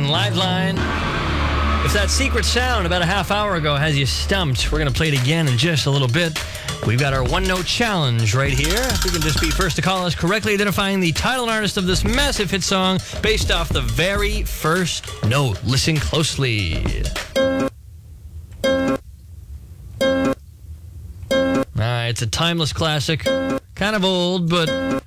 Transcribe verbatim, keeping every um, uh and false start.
and Liveline. If that secret sound about a half hour ago has you stumped, we're going to play it again in just a little bit. We've got our one-note challenge right here. You can just be first to call us, correctly identifying the title and artist of this massive hit song based off the very first note. Listen closely. Uh, it's a timeless classic. Kind of old, but